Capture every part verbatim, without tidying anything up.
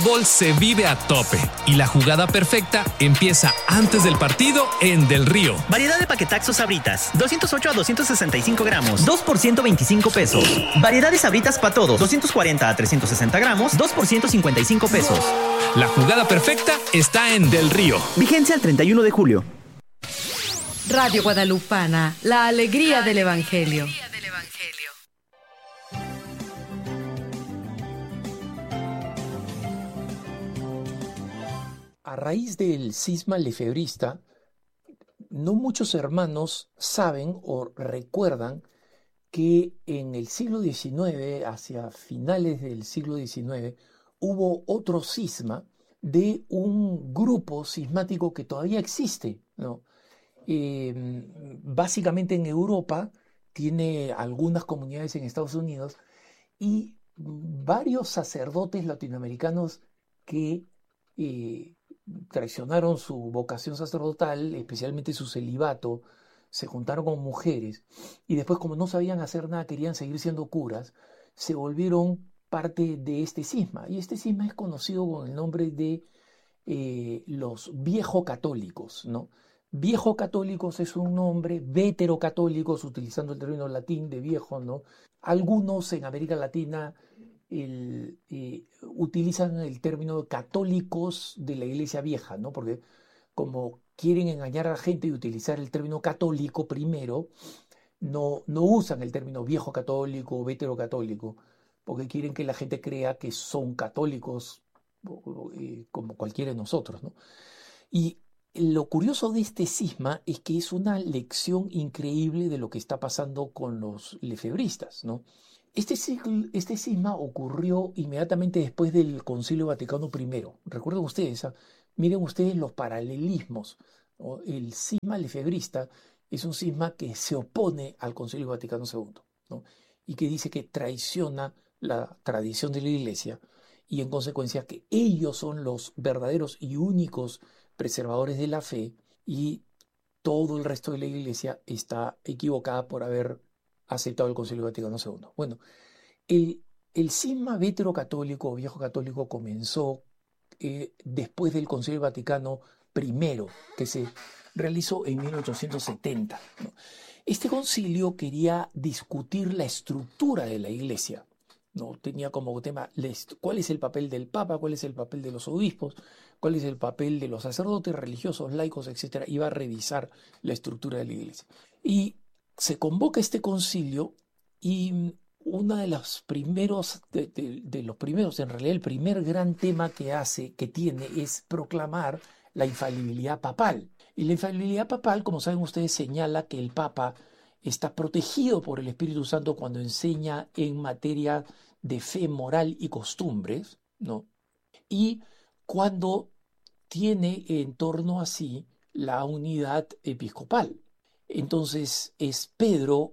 fútbol se vive a tope y la jugada perfecta empieza antes del partido en Del Río. Variedad de paquetaxos Sabritas, doscientos ocho a doscientos sesenta y cinco gramos, dos por ciento veinticinco pesos. Variedad de Sabritas para todos, doscientos cuarenta a trescientos sesenta gramos, dos por ciento cincuenta y cinco pesos. La jugada perfecta está en Del Río. Vigencia el treinta y uno de julio. Radio Guadalupana, la alegría del Evangelio. A raíz del cisma lefebrista, no muchos hermanos saben o recuerdan que en el siglo diecinueve, hacia finales del siglo diecinueve, hubo otro cisma de un grupo cismático que todavía existe, ¿no? Eh, básicamente en Europa, tiene algunas comunidades en Estados Unidos y varios sacerdotes latinoamericanos que eh, traicionaron su vocación sacerdotal, especialmente su celibato, se juntaron con mujeres y después, como no sabían hacer nada, querían seguir siendo curas, se volvieron parte de este cisma. Y este cisma es conocido con el nombre de eh, los viejocatólicos, ¿no? Viejocatólicos es un nombre, veterocatólicos, utilizando el término latín de viejo, ¿no? Algunos en América Latina el, eh, utilizan el término católicos de la iglesia vieja, ¿no? Porque como quieren engañar a la gente y utilizar el término católico primero, no, no usan el término viejo católico o veterocatólico, porque quieren que la gente crea que son católicos eh, como cualquiera de nosotros, ¿no? Y lo curioso de este cisma es que es una lección increíble de lo que está pasando con los lefebristas, ¿no? Este, este cisma ocurrió inmediatamente después del Concilio Vaticano primero. Recuerden ustedes, ¿eh? Miren ustedes los paralelismos, ¿no? El cisma lefebrista es un cisma que se opone al Concilio Vaticano segundo, ¿no? Y que dice que traiciona la tradición de la Iglesia y en consecuencia que ellos son los verdaderos y únicos preservadores de la fe y todo el resto de la Iglesia está equivocada por haber aceptado el Concilio Vaticano segundo. Bueno, el, el cisma veterocatólico o viejo católico comenzó eh, después del Concilio Vaticano primero, que se realizó en mil ochocientos setenta, ¿no? Este concilio quería discutir la estructura de la Iglesia, ¿no? Tenía como tema cuál es el papel del Papa, cuál es el papel de los obispos, cuál es el papel de los sacerdotes religiosos, laicos, etcétera. Iba a revisar la estructura de la Iglesia. Y se convoca este concilio y uno de los primeros, de, de, de los primeros, en realidad el primer gran tema que hace, que tiene, es proclamar la infalibilidad papal. Y la infalibilidad papal, como saben ustedes, señala que el Papa está protegido por el Espíritu Santo cuando enseña en materia de fe, moral y costumbres, ¿no? Y cuando tiene en torno a sí la unidad episcopal. Entonces es Pedro,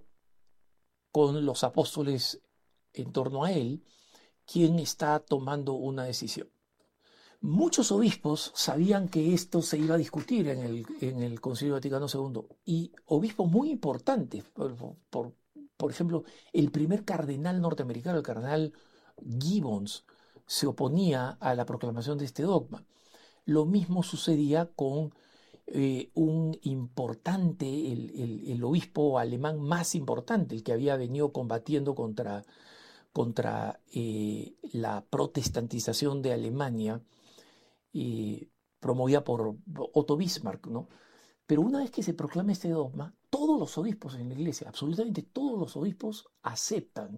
con los apóstoles en torno a él, quien está tomando una decisión. Muchos obispos sabían que esto se iba a discutir en el, en el Concilio Vaticano segundo, y obispos muy importantes, por, por, por ejemplo, el primer cardenal norteamericano, el cardenal Gibbons, se oponía a la proclamación de este dogma. Lo mismo sucedía con eh, un importante, el, el, el obispo alemán más importante, el que había venido combatiendo contra, contra eh, la protestantización de Alemania, eh, promovida por Otto Bismarck, ¿no? Pero una vez que se proclama este dogma, todos los obispos en la iglesia, absolutamente todos los obispos, aceptan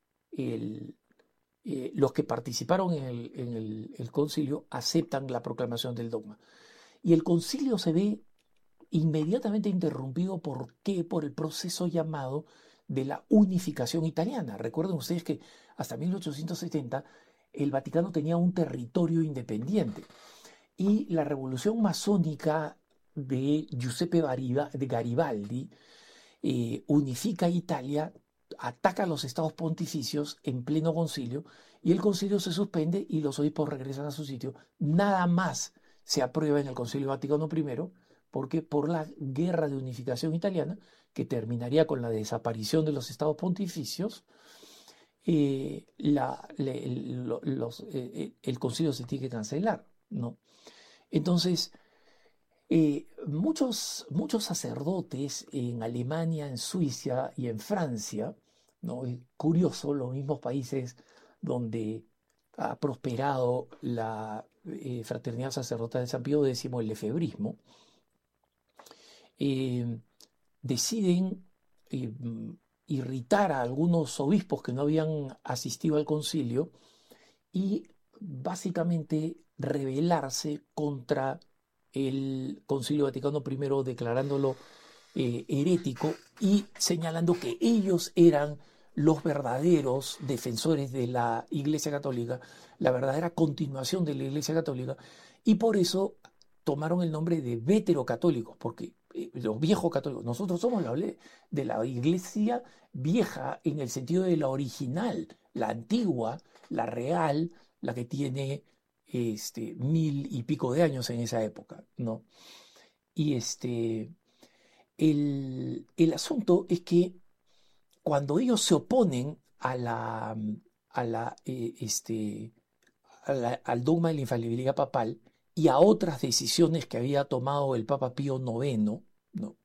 el... Eh, los que participaron en, el, en el, el concilio aceptan la proclamación del dogma. Y el concilio se ve inmediatamente interrumpido. ¿Por qué? Por el proceso llamado de la unificación italiana. Recuerden ustedes que hasta mil ochocientos setenta el Vaticano tenía un territorio independiente. Y la revolución masónica de Giuseppe de Garibaldi eh, unifica Italia, ataca a los estados pontificios en pleno concilio y el concilio se suspende y los obispos regresan a su sitio. Nada más se aprueba en el Concilio Vaticano primero, porque por la guerra de unificación italiana, que terminaría con la desaparición de los estados pontificios, eh, la, le- lo- los, eh, el concilio se tiene que cancelar, ¿no? Entonces, eh, muchos, muchos sacerdotes en Alemania, en Suiza y en Francia, ¿no? Es curioso, los mismos países donde ha prosperado la eh, fraternidad sacerdotal de San Pío X, el lefebrismo, eh, deciden eh, mm, irritar a algunos obispos que no habían asistido al concilio y básicamente rebelarse contra el Concilio Vaticano primero, declarándolo eh, herético y señalando que ellos eran los verdaderos defensores de la Iglesia Católica, la verdadera continuación de la Iglesia Católica, y por eso tomaron el nombre de veterocatólicos, porque eh, los viejos católicos, nosotros somos la, de la Iglesia vieja en el sentido de la original, la antigua, la real, la que tiene este, mil y pico de años en esa época, ¿no? Y este, el, el asunto es que cuando ellos se oponen a la, a la, eh, este, a la- al dogma de la infalibilidad papal y a otras decisiones que había tomado el Papa Pío noveno, ¿no?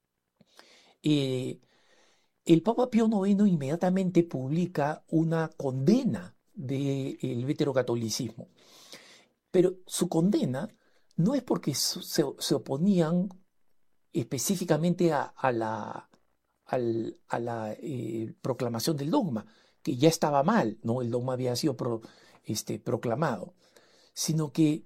Eh, el Papa Pío noveno inmediatamente publica una condena del veterocatolicismo. Pero su condena no es porque se, se oponían específicamente a, a la, al- a la eh, proclamación del dogma, que ya estaba mal, ¿no? El dogma había sido pro- este, proclamado, sino que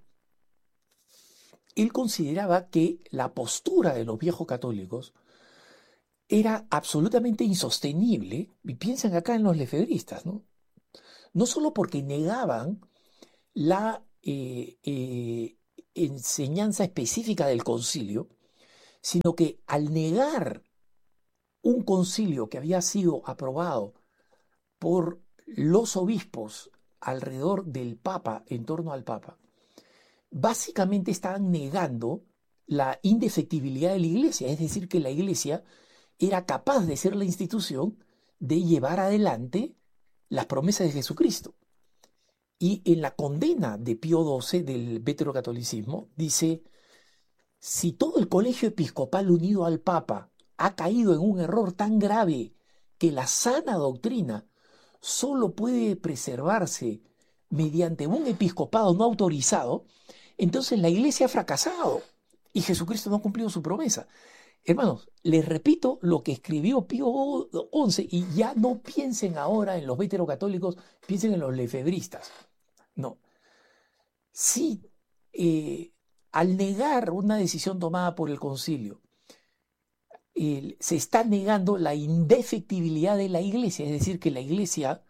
él consideraba que la postura de los viejos católicos era absolutamente insostenible, y piensan acá en los lefebristas, ¿no? No solo porque negaban la eh, eh, enseñanza específica del concilio, sino que al negar un concilio que había sido aprobado por los obispos alrededor del Papa, en torno al Papa, básicamente estaban negando la indefectibilidad de la Iglesia, es decir, que la Iglesia era capaz de ser la institución de llevar adelante las promesas de Jesucristo. Y en la condena de Pío doce del veterocatolicismo dice: si todo el colegio episcopal unido al Papa ha caído en un error tan grave que la sana doctrina solo puede preservarse mediante un episcopado no autorizado, entonces la Iglesia ha fracasado y Jesucristo no ha cumplido su promesa. Hermanos, les repito lo que escribió Pío once y ya no piensen ahora en los veterocatólicos, piensen en los lefebristas. No. Sí, eh, al negar una decisión tomada por el concilio, eh, se está negando la indefectibilidad de la Iglesia, es decir, que la Iglesia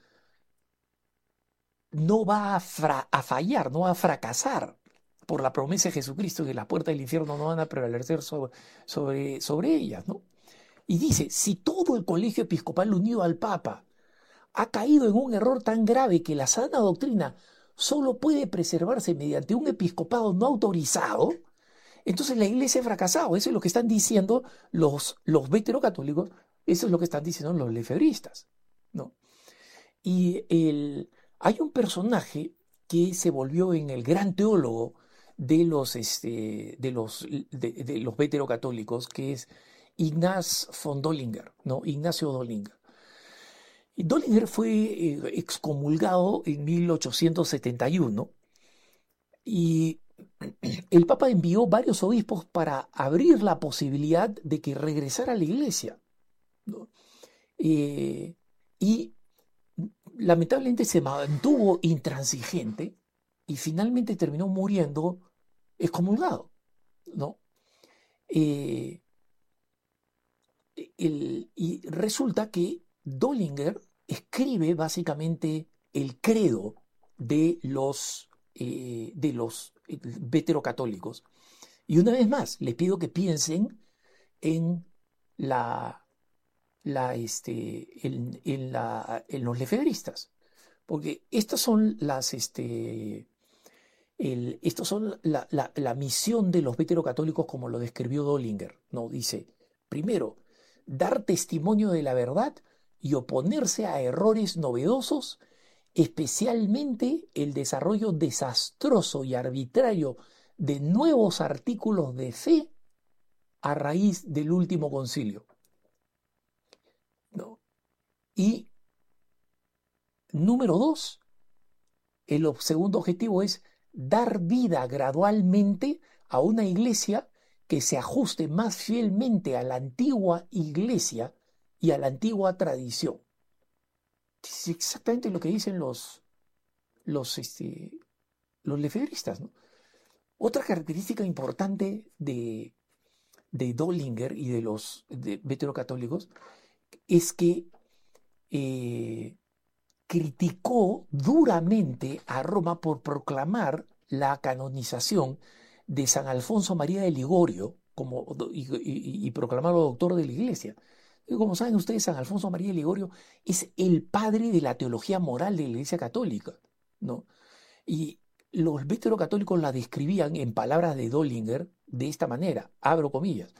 no va a, fra- a fallar, no va a fracasar por la promesa de Jesucristo, que las puertas del infierno no van a prevalecer sobre, sobre, sobre ellas, ¿no? Y dice: si todo el colegio episcopal unido al Papa ha caído en un error tan grave que la sana doctrina solo puede preservarse mediante un episcopado no autorizado, entonces la Iglesia ha fracasado. Eso es lo que están diciendo los, los veterocatólicos, eso es lo que están diciendo los lefebristas, ¿no? Y el, hay un personaje que se volvió en el gran teólogo de los, este, de los, de, de los veterocatólicos, que es Ignaz von Dollinger, ¿no? Ignacio Dollinger. Y Dollinger fue eh, excomulgado en mil ochocientos setenta y uno y el Papa envió varios obispos para abrir la posibilidad de que regresara a la Iglesia, ¿no? Eh, y lamentablemente se mantuvo intransigente y finalmente terminó muriendo excomulgado, ¿no? Eh, el- y resulta que Dollinger escribe básicamente el credo de los, eh, de los eh, veterocatólicos. Y una vez más, les pido que piensen en la, la, este, en, en la, en los lefebristas, porque estas son las, este, el, estos son la, la, la misión de los veterocatólicos como lo describió Dollinger, ¿no? Dice: primero, dar testimonio de la verdad y oponerse a errores novedosos, especialmente el desarrollo desastroso y arbitrario de nuevos artículos de fe a raíz del último concilio. ¿No? Y número dos, el segundo objetivo es dar vida gradualmente a una iglesia que se ajuste más fielmente a la antigua iglesia y a la antigua tradición. Es exactamente lo que dicen los, los, este, los lefebristas, ¿no? Otra característica importante de, de Dollinger y de los de veterocatólicos es que eh, criticó duramente a Roma por proclamar la canonización de San Alfonso María de Ligorio como, y, y, y proclamarlo doctor de la Iglesia. Y como saben ustedes, San Alfonso María de Ligorio es el padre de la teología moral de la Iglesia Católica, ¿no? Y los veterocatólicos la describían en palabras de Dollinger de esta manera, abro comillas: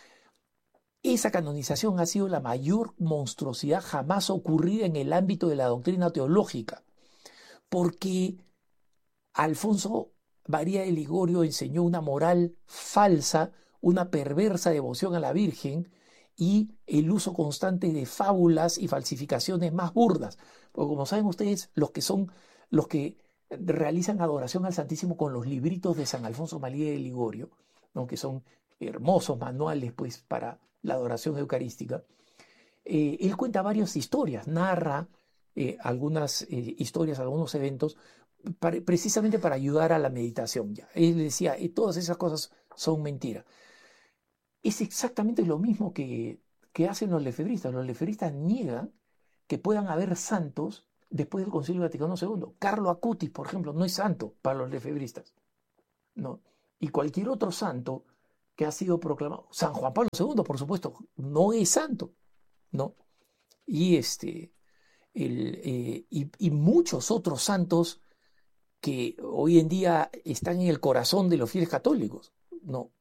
esa canonización ha sido la mayor monstruosidad jamás ocurrida en el ámbito de la doctrina teológica, porque Alfonso María de Ligorio enseñó una moral falsa, una perversa devoción a la Virgen y el uso constante de fábulas y falsificaciones más burdas. Porque como saben ustedes, los que son los que realizan adoración al Santísimo con los libritos de San Alfonso María de Ligorio, ¿no?, que son hermosos manuales pues para la adoración eucarística, eh, él cuenta varias historias, narra eh, algunas eh, historias, algunos eventos, para, precisamente para ayudar a la meditación. Ya. Él decía, eh, todas esas cosas son mentiras. Es exactamente lo mismo que, que hacen los lefebristas. Los lefebristas niegan que puedan haber santos después del Concilio Vaticano segundo. Carlo Acutis, por ejemplo, no es santo para los lefebristas, ¿no? Y cualquier otro santo que ha sido proclamado, San Juan Pablo segundo, por supuesto, no es santo, ¿no? Y, este, el, eh, y, y muchos otros santos que hoy en día están en el corazón de los fieles católicos, ¿no?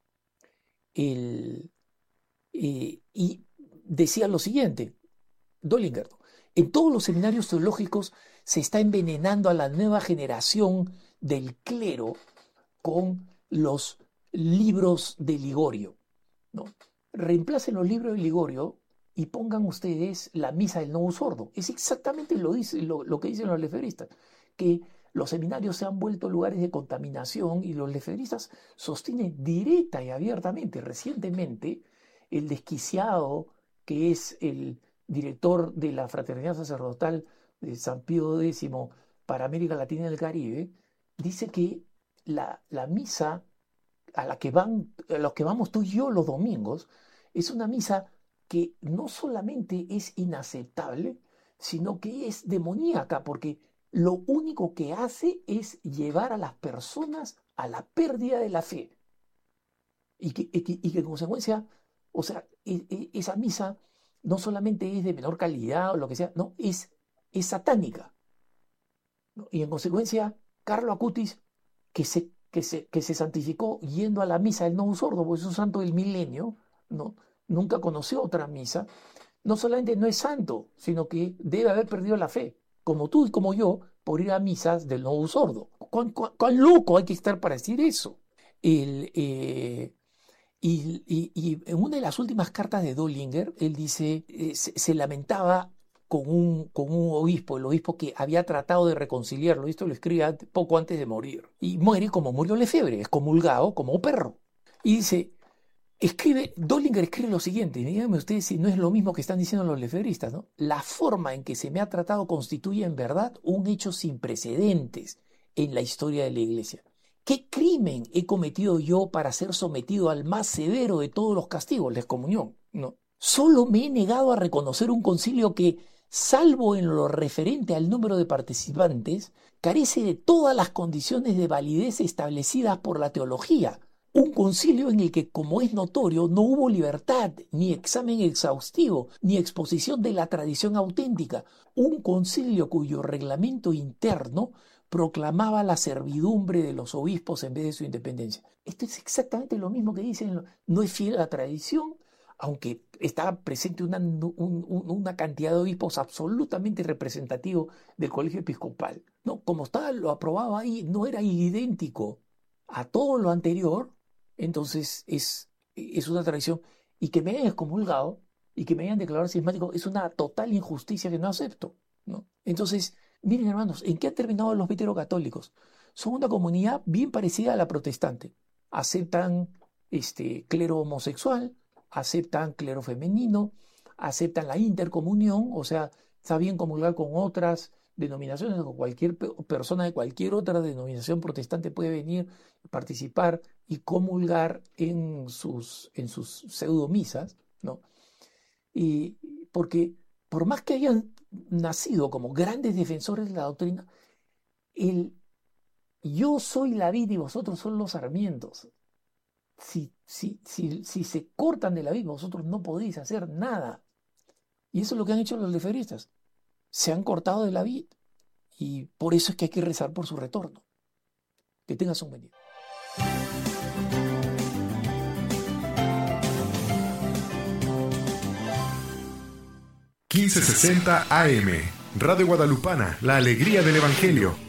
El, eh, y decía lo siguiente, Dollinger: en todos los seminarios teológicos se está envenenando a la nueva generación del clero con los libros de Ligorio, ¿no? Reemplacen los libros de Ligorio y pongan ustedes la misa del Novus Ordo. Es exactamente lo, dice, lo, lo que dicen los lefebristas, que los seminarios se han vuelto lugares de contaminación, y los lefebristas sostienen directa y abiertamente. Recientemente, el desquiciado que es el director de la Fraternidad Sacerdotal de San Pío X para América Latina y el Caribe, dice que la, la misa a la que van, a los que vamos tú y yo los domingos, es una misa que no solamente es inaceptable, sino que es demoníaca, porque lo único que hace es llevar a las personas a la pérdida de la fe. Y que, y que, y que en consecuencia, o sea, e, e, esa misa no solamente es de menor calidad o lo que sea, no, es, es satánica, ¿no? Y en consecuencia, Carlo Acutis, que se, que, se, que se santificó yendo a la misa del Novus Ordo, porque es un santo del milenio, ¿no? Nunca conoció otra misa, no solamente no es santo, sino que debe haber perdido la fe, como tú y como yo, por ir a misas del Novus Ordo. ¿Cuán, cuán, cuán loco hay que estar para decir eso? El, eh, y, y, y en una de las últimas cartas de Dollinger, él dice, eh, se, se lamentaba con un, con un obispo, el obispo que había tratado de reconciliarlo. Esto lo escribe poco antes de morir. Y muere como murió Lefebvre, excomulgado como perro. Y dice, escribe, Dollinger escribe lo siguiente, díganme ustedes si no es lo mismo que están diciendo los lefebristas, ¿no? La forma en que se me ha tratado constituye en verdad un hecho sin precedentes en la historia de la Iglesia. ¿Qué crimen he cometido yo para ser sometido al más severo de todos los castigos, la excomunión? No. Solo me he negado a reconocer un concilio que, salvo en lo referente al número de participantes, carece de todas las condiciones de validez establecidas por la teología. Un concilio en el que, como es notorio, no hubo libertad, ni examen exhaustivo, ni exposición de la tradición auténtica. Un concilio cuyo reglamento interno proclamaba la servidumbre de los obispos en vez de su independencia. Esto es exactamente lo mismo que dicen, no es fiel a la tradición, aunque estaba presente una, un, un, una cantidad de obispos absolutamente representativo del colegio episcopal, ¿no? Como estaba lo aprobado ahí, no era idéntico a todo lo anterior, entonces es, es una tradición. Y que me hayan excomulgado y que me hayan declarado cismático es una total injusticia que no acepto, ¿no? Entonces, miren, hermanos, ¿en qué han terminado los veterocatólicos? Son una comunidad bien parecida a la protestante. Aceptan este, clero homosexual, aceptan clero femenino, aceptan la intercomunión, o sea, está bien comulgar con otras denominaciones, o cualquier persona de cualquier otra denominación protestante puede venir, participar y comulgar en sus, en sus pseudomisas, ¿no? Y porque por más que hayan nacido como grandes defensores de la doctrina, el yo soy la vid y vosotros son los sarmientos. Si, si, si, si se cortan de la vid, vosotros no podéis hacer nada. Y eso es lo que han hecho los lefebvristas. Se han cortado de la vid. Y por eso es que hay que rezar por su retorno. Que tengas un buen día. quince sesenta A M, Radio Guadalupana, la alegría del Evangelio.